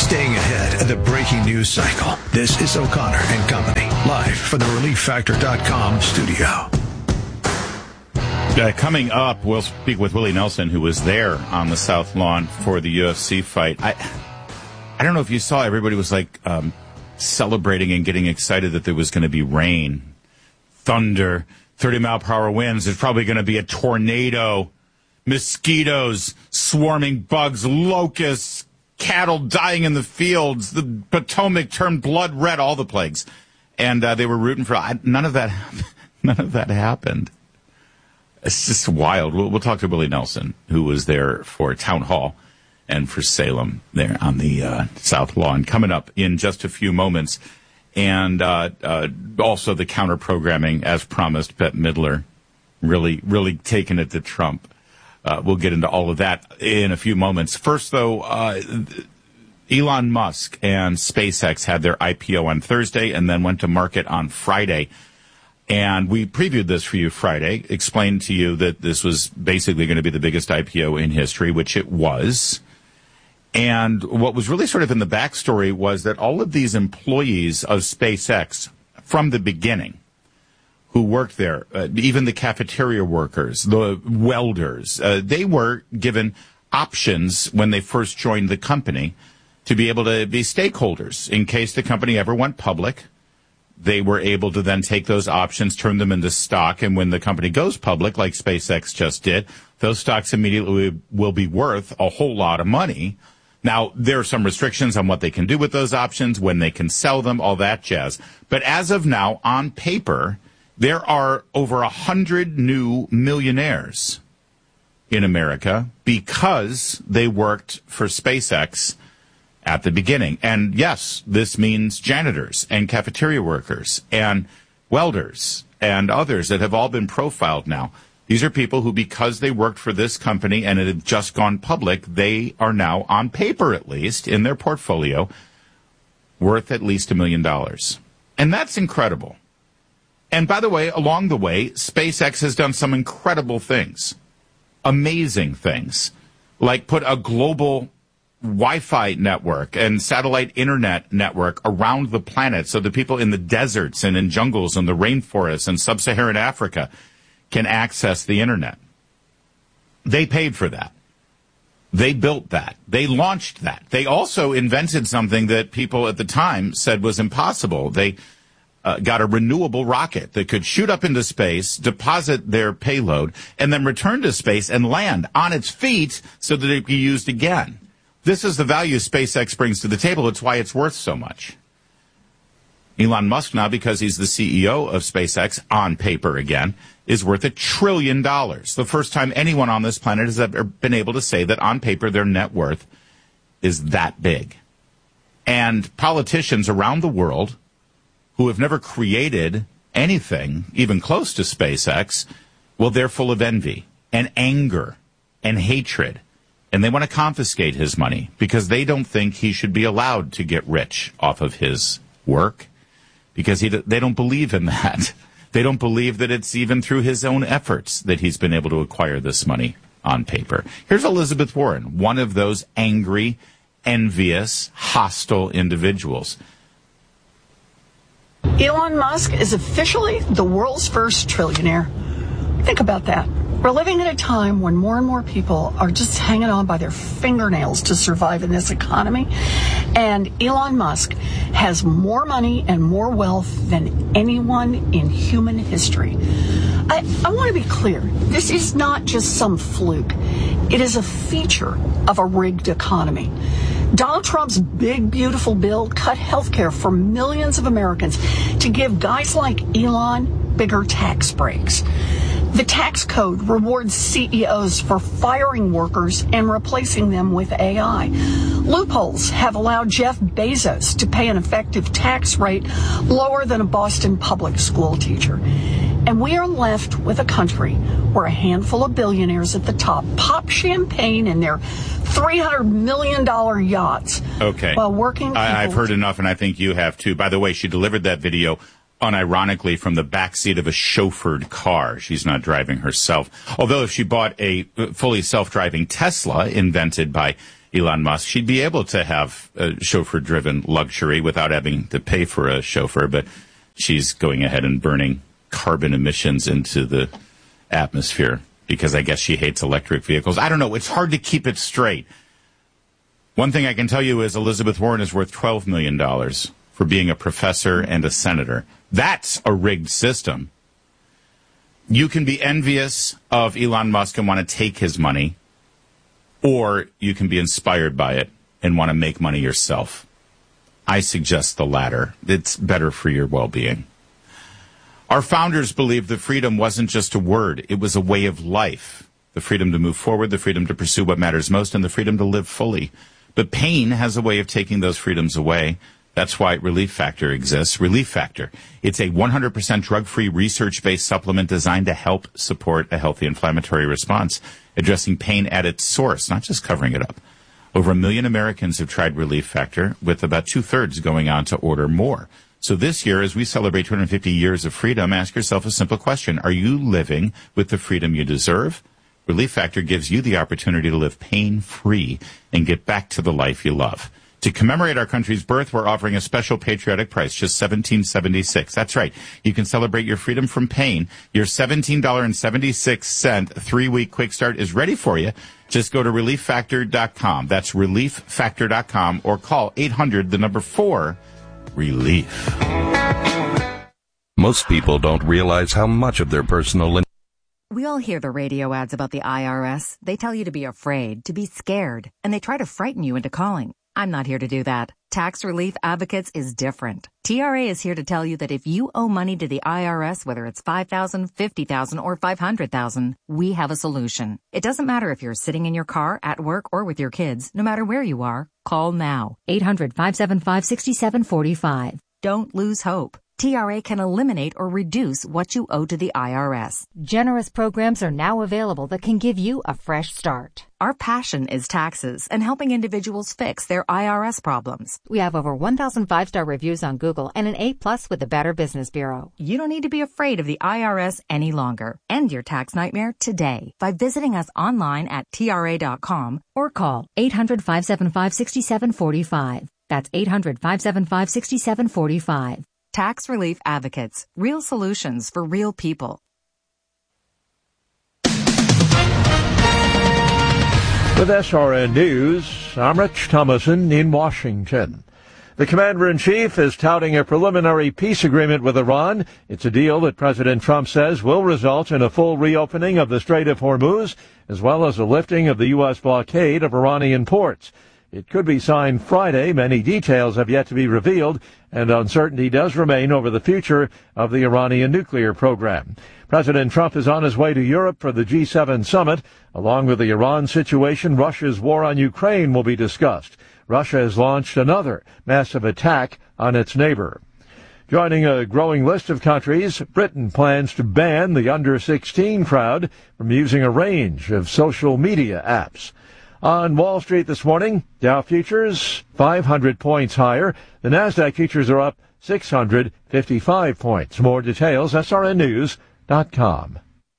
Staying ahead of the breaking news cycle. This is O'Connor and Company, live from the ReliefFactor.com studio. Coming up, we'll speak with Willie Nelson, who was there on the South Lawn for the UFC fight. I don't know if you saw, everybody was like celebrating and getting excited that there was going to be rain, thunder, 30-mile-per-hour winds. There's probably going to be a tornado, mosquitoes, swarming bugs, locusts, cattle dying in the fields, the Potomac turned blood red, all the plagues. And they were rooting for none of that happened. It's just wild. We'll talk to Willie Nelson, who was there for Town Hall and for Salem there on the South Lawn, coming up in just a few moments. And also the counter-programming, as promised, Bette Midler really taking it to Trump. We'll get into all of that in a few moments. First, though, Elon Musk and SpaceX had their IPO on Thursday and then went to market on Friday. And we previewed this for you Friday, explained to you that this was basically going to be the biggest IPO in history, which it was. And what was really sort of in the backstory was that all of these employees of SpaceX from the beginning who worked there, even the cafeteria workers, the welders, they were given options when they first joined the company to be able to be stakeholders in case the company ever went public. They were able to then take those options, turn them into stock, and when the company goes public, like SpaceX just did, those stocks immediately will be worth a whole lot of money. Now, there are some restrictions on what they can do with those options, when they can sell them, all that jazz. But as of now, on paper, there are over 100 new millionaires in America because they worked for SpaceX at the beginning. And yes, this means janitors and cafeteria workers and welders and others that have all been profiled now. These are people who, because they worked for this company and it had just gone public, they are now, on paper at least, in their portfolio, worth at least $1 million. And that's incredible. And by the way, along the way, SpaceX has done some incredible things, amazing things, like put a global Wi-Fi network and satellite internet network around the planet so that people in the deserts and in jungles and the rainforests and sub-Saharan Africa can access the internet. They paid for that. They built that. They launched that. They also invented something that people at the time said was impossible. They got a renewable rocket that could shoot up into space, deposit their payload, and then return to space and land on its feet so that it could be used again. This is the value SpaceX brings to the table. It's why it's worth so much. Elon Musk now, because he's the CEO of SpaceX, on paper again, is worth $1 trillion. The first time anyone on this planet has ever been able to say that on paper their net worth is that big. And politicians around the world who have never created anything even close to SpaceX, well, they're full of envy and anger and hatred. And they want to confiscate his money because they don't think he should be allowed to get rich off of his work, because they don't believe in that. They don't believe that it's even through his own efforts that he's been able to acquire this money on paper. Here's Elizabeth Warren, one of those angry, envious, hostile individuals. Elon Musk is officially the world's first trillionaire. Think about that. We're living at a time when more and more people are just hanging on by their fingernails to survive in this economy. And Elon Musk has more money and more wealth than anyone in human history. I want to be clear. This is not just some fluke. It is a feature of a rigged economy. Donald Trump's big, beautiful bill cut health care for millions of Americans to give guys like Elon bigger tax breaks. The tax code rewards CEOs for firing workers and replacing them with AI. Loopholes have allowed Jeff Bezos to pay an effective tax rate lower than a Boston public school teacher. And we are left with a country where a handful of billionaires at the top pop champagne in their $300 million yachts. Okay. While working. I've heard enough, and I think you have too. By the way, she delivered that video unironically from the backseat of a chauffeured car. She's not driving herself. Although if she bought a fully self-driving Tesla invented by Elon Musk, she'd be able to have a chauffeur-driven luxury without having to pay for a chauffeur, but she's going ahead and burning carbon emissions into the atmosphere because I guess she hates electric vehicles. I don't know. It's hard to keep it straight. One thing I can tell you is Elizabeth Warren is worth $12 million for being a professor and a senator. That's a rigged system. You can be envious of Elon Musk and want to take his money, or you can be inspired by it and want to make money yourself. I suggest the latter. It's better for your well-being. Our founders believed that freedom wasn't just a word. It was a way of life. The freedom to move forward, the freedom to pursue what matters most, and the freedom to live fully. But pain has a way of taking those freedoms away. That's why Relief Factor exists. Relief Factor. It's a 100% drug-free, research-based supplement designed to help support a healthy inflammatory response, addressing pain at its source, not just covering it up. Over 1 million Americans have tried Relief Factor, with about 2/3 going on to order more. So this year, as we celebrate 250 years of freedom, ask yourself a simple question. Are you living with the freedom you deserve? Relief Factor gives you the opportunity to live pain-free and get back to the life you love. To commemorate our country's birth, we're offering a special patriotic price, just $17.76. That's right. You can celebrate your freedom from pain. Your $17.76 3-week quick start is ready for you. Just go to ReliefFactor.com. That's ReliefFactor.com, or call 800-4-RELIEF. Most people don't realize how much of their personal... We all hear the radio ads about the IRS. They tell you to be afraid, to be scared, and they try to frighten you into calling. I'm not here to do that. Tax Relief Advocates is different. TRA is here to tell you that if you owe money to the IRS, whether it's $5,000, $50,000, or $500,000, we have a solution. It doesn't matter if you're sitting in your car, at work, or with your kids. No matter where you are, call now. 800-575-6745. Don't lose hope. TRA can eliminate or reduce what you owe to the IRS. Generous programs are now available that can give you a fresh start. Our passion is taxes and helping individuals fix their IRS problems. We have over 1,000 5-star reviews on Google and an A+ with the Better Business Bureau. You don't need to be afraid of the IRS any longer. End your tax nightmare today by visiting us online at TRA.com or call 800-575-6745. That's 800-575-6745. Tax Relief Advocates. Real solutions for real people. With SRN News, I'm Rich Thomason in Washington. The Commander-in-Chief is touting a preliminary peace agreement with Iran. It's a deal that President Trump says will result in a full reopening of the Strait of Hormuz, as well as a lifting of the U.S. blockade of Iranian ports. It could be signed Friday. Many details have yet to be revealed, and uncertainty does remain over the future of the Iranian nuclear program. President Trump is on his way to Europe for the G7 summit. Along with the Iran situation, Russia's war on Ukraine will be discussed. Russia has launched another massive attack on its neighbor. Joining a growing list of countries, Britain plans to ban the under-16 crowd from using a range of social media apps. On Wall Street this morning, Dow futures 500 points higher. The Nasdaq futures are up 655 points. More details, srnnews.com.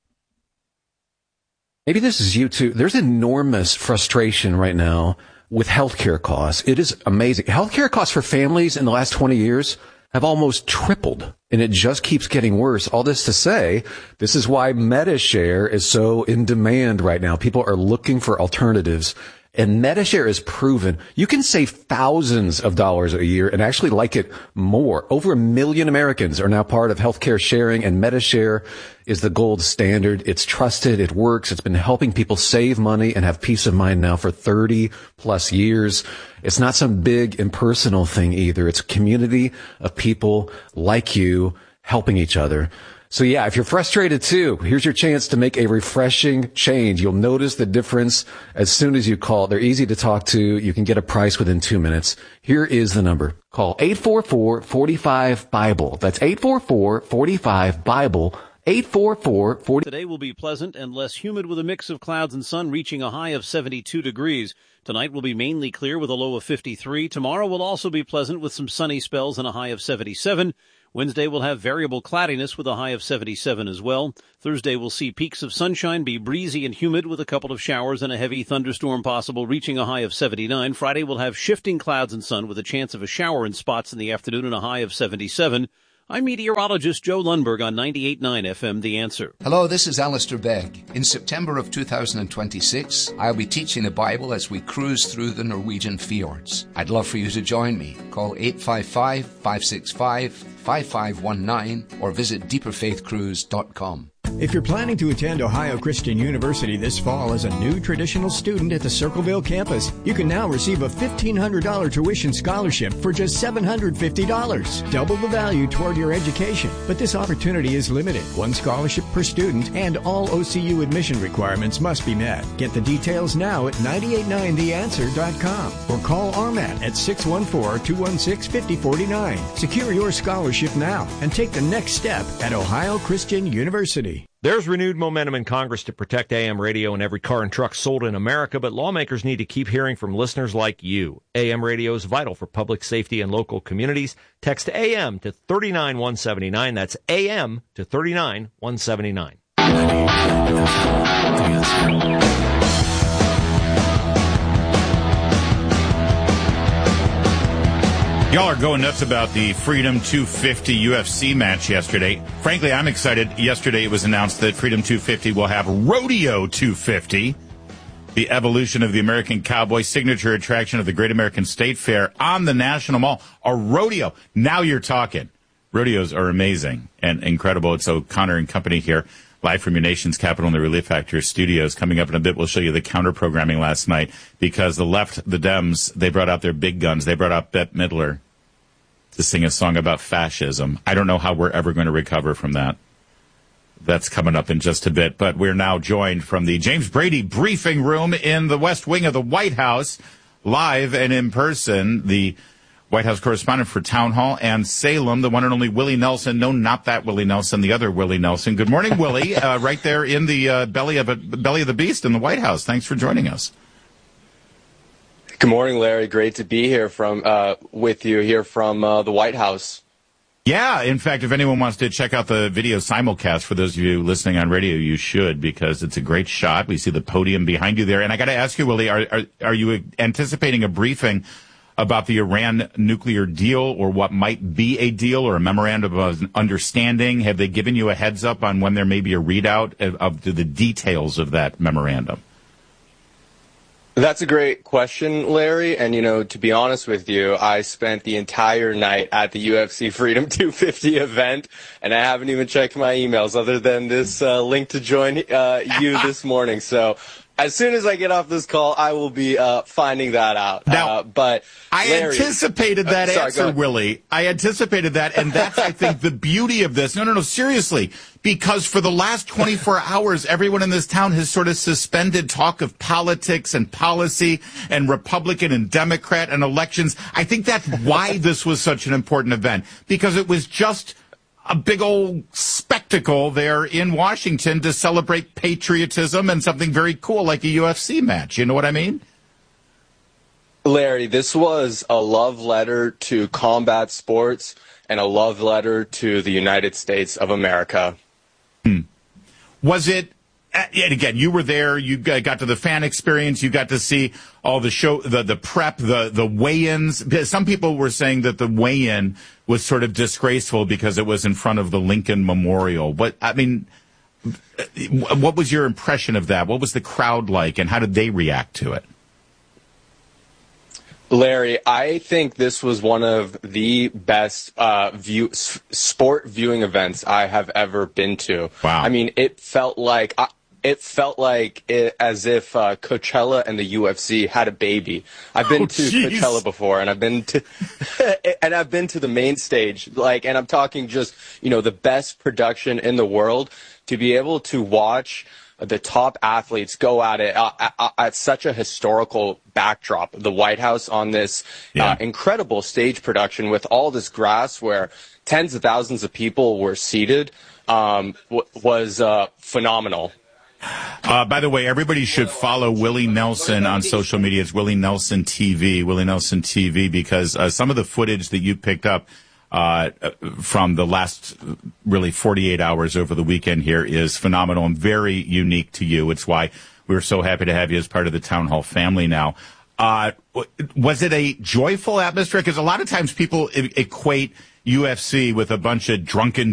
Maybe this is you too. There's enormous frustration right now with healthcare costs. It is amazing. Healthcare costs for families in the last 20 years have almost tripled, and it just keeps getting worse. All this to say, this is why MediShare is so in demand right now. People are looking for alternatives, and MediShare is proven you can save thousands of dollars a year and actually like it more. Over 1 million Americans are now part of healthcare sharing, and MediShare is the gold standard. It's trusted. It works. It's been helping people save money and have peace of mind now for 30 plus years. It's not some big impersonal thing either. It's a community of people like you helping each other. So yeah, if you're frustrated too, here's your chance to make a refreshing change. You'll notice the difference as soon as you call. They're easy to talk to. You can get a price within 2 minutes. Here is the number. Call 844-45-BIBLE. That's 844-45-BIBLE. 844-40. Today will be pleasant and less humid with a mix of clouds and sun, reaching a high of 72 degrees. Tonight will be mainly clear with a low of 53. Tomorrow will also be pleasant with some sunny spells and a high of 77. Wednesday will have variable cloudiness with a high of 77 as well. Thursday will see peaks of sunshine, be breezy and humid with a couple of showers and a heavy thunderstorm possible, reaching a high of 79. Friday will have shifting clouds and sun with a chance of a shower in spots in the afternoon and a high of 77. I'm meteorologist Joe Lundberg on 98.9 FM, The Answer. Hello, this is Alistair Begg. In September of 2026, I'll be teaching the Bible as we cruise through the Norwegian fjords. I'd love for you to join me. Call 855-565-5519 or visit deeperfaithcruise.com. If you're planning to attend Ohio Christian University this fall as a new traditional student at the Circleville campus, you can now receive a $1,500 tuition scholarship for just $750. Double the value toward your education. But this opportunity is limited. One scholarship per student, and all OCU admission requirements must be met. Get the details now at 989theanswer.com or call RMAT at 614-216-5049. Secure your scholarship now and take the next step at Ohio Christian University. There's renewed momentum in Congress to protect AM radio in every car and truck sold in America, but lawmakers need to keep hearing from listeners like you. AM radio is vital for public safety and local communities. Text AM to 39179. That's AM to 39179. Y'all are going nuts about the Freedom 250 UFC match yesterday. Frankly, I'm excited. Yesterday it was announced that Freedom 250 will have Rodeo 250, the evolution of the American cowboy, signature attraction of the Great American State Fair on the National Mall. A rodeo. Now you're talking. Rodeos are amazing and incredible. It's O'Connor and Company here, live from your nation's capital in the Relief Factor studios. Coming up in a bit, we'll show you the counter-programming last night because the left, the Dems, they brought out their big guns. They brought out Bette Midler to sing a song about fascism. I don't know how we're ever going to recover from that. That's coming up in just a bit. But we're now joined from the James Brady briefing room in the West Wing of the White House, live and in person, the White House correspondent for Town Hall and Salem, the one and only Willie Nelson. No, not that Willie Nelson, the other Willie Nelson. Good morning, Willie. Right there in the belly of the beast in the White House. Thanks for joining us. Good morning, Larry. Great to be here with you here from the White House. Yeah, in fact, if anyone wants to check out the video simulcast, for those of you listening on radio, you should, because it's a great shot. We see the podium behind you there. And I got to ask you, Willie, are you anticipating a briefing about the Iran nuclear deal, or what might be a deal, or a memorandum of understanding? Have they given you a heads up on when there may be a readout of the details of that memorandum? That's a great question, Larry. And, to be honest with you, I spent the entire night at the UFC Freedom 250 event, and I haven't even checked my emails other than this link to join you this morning. So as soon as I get off this call, I will be finding that out. Now, but Larry, anticipated that answer, Willie. I anticipated that, and that's, I think, the beauty of this. No, seriously, because for the last 24 hours, everyone in this town has sort of suspended talk of politics and policy and Republican and Democrat and elections. I think that's why this was such an important event, because it was just a big old spectacle there in Washington to celebrate patriotism and something very cool like a UFC match. You know what I mean? Larry, this was a love letter to combat sports and a love letter to the United States of America. Was it, and again, you were there, you got to the fan experience, you got to see all the show, the prep, the weigh-ins. Some people were saying that the weigh-in was sort of disgraceful because it was in front of the Lincoln Memorial. What was your impression of that? What was the crowd like, and how did they react to it? Larry, I think this was one of the best sport viewing events I have ever been to. Wow. I mean, it felt like as if Coachella and the UFC had a baby. I've been to Coachella before, and I've been to the main stage, and I'm talking just, the best production in the world. To be able to watch the top athletes go at it at such a historical backdrop. The White House on this incredible stage production with all this grass where tens of thousands of people were seated was phenomenal. By the way, everybody should follow Willie Nelson on social media. It's Willie Nelson TV, because some of the footage that you picked up from the last really 48 hours over the weekend here is phenomenal and very unique to you. It's why we're so happy to have you as part of the Town Hall family now. Was it a joyful atmosphere? Because a lot of times people equate UFC with a bunch of drunken